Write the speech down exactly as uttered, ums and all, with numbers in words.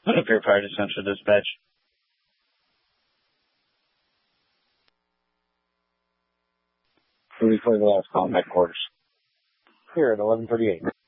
Fair Fire to Central Dispatch. Rudy for the last combat quarters. Here at eleven thirty-eight.